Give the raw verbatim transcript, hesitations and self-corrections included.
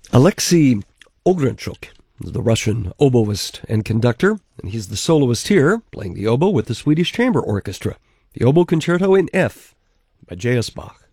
Alexei Ogrenchuk is the Russian oboist and conductor, and he's the soloist here, playing the oboe with the Swedish Chamber Orchestra. The Oboe Concerto in F by J S. Bach.